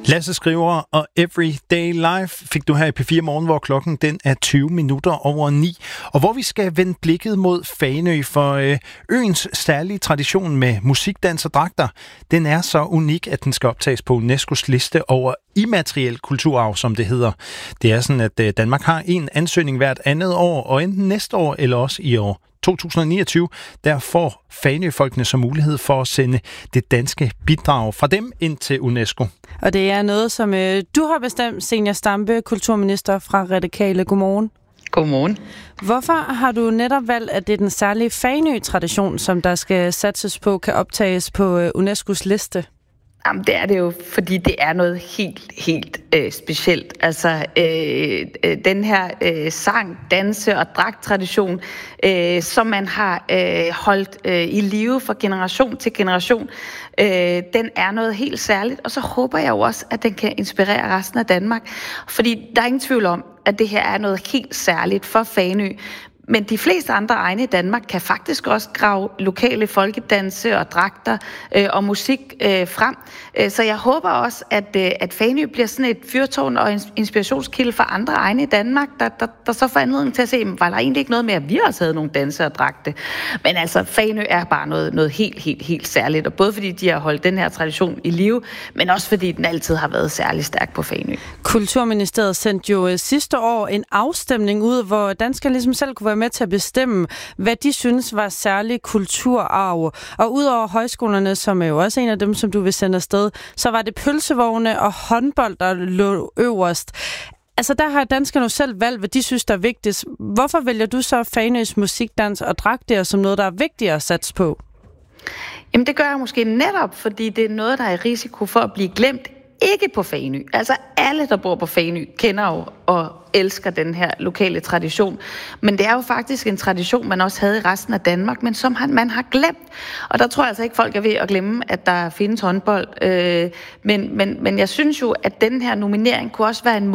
Lasse Skriver og Everyday Life fik du her i P4 Morgen, hvor klokken den er 9:20. Og hvor vi skal vende blikket mod Fanø, for øens særlige tradition med musik, dans og dragter, den er så unik, at den skal optages på UNESCO's liste over immateriel kulturarv, som det hedder. Det er sådan, at Danmark har en ansøgning hvert andet år, og enten næste år eller også i år 2029, der får Fanø-folkene så mulighed for at sende det danske bidrag fra dem ind til UNESCO. Og det er noget, som du har bestemt, Zenia Stampe, kulturminister fra Radikale. Godmorgen. Godmorgen. Hvorfor har du netop valgt, at det er den særlige Fanø-tradition, som der skal satses på, kan optages på UNESCO's liste? Jamen, det er det jo, fordi det er noget helt specielt. Altså, den her sang, danse og dragttradition, som man har holdt i live fra generation til generation, den er noget helt særligt. Og så håber jeg jo også, at den kan inspirere resten af Danmark. Fordi der er ingen tvivl om, at det her er noget helt særligt for Fanø. Men de fleste andre egne i Danmark kan faktisk også grave lokale folkedanse og dragter og musik frem. Så jeg håber også, at Fanø bliver sådan et fyrtårn og inspirationskilde for andre egne i Danmark, der så får anledning til at se, var der egentlig ikke noget med, at vi også havde nogle danse og dragte. Men altså, Fanø er bare noget helt særligt, og både fordi de har holdt den her tradition i live, men også fordi den altid har været særlig stærk på Fanø. Kulturministeriet sendte jo sidste år en afstemning ud, hvor danskere ligesom selv kunne være med til at bestemme, hvad de synes var særlig kulturarv. Og udover højskolerne, som er jo også en af dem, som du vil sende afsted, så var det pølsevogne og håndbold, der lå øverst. Altså, der har danskerne jo selv valgt, hvad de synes, der er vigtigst. Hvorfor vælger du så Fanøs musik, dans og dragter som noget, der er vigtigere at satse på? Jamen, det gør jeg måske netop, fordi det er noget, der er i risiko for at blive glemt. Ikke på Fanø. Altså alle, der bor på Fanø, kender jo og elsker den her lokale tradition. Men det er jo faktisk en tradition, man også havde i resten af Danmark, men som man har glemt. Og der tror jeg altså ikke, folk er ved at glemme, at der findes håndbold. Men jeg synes jo, at den her nominering kunne også være en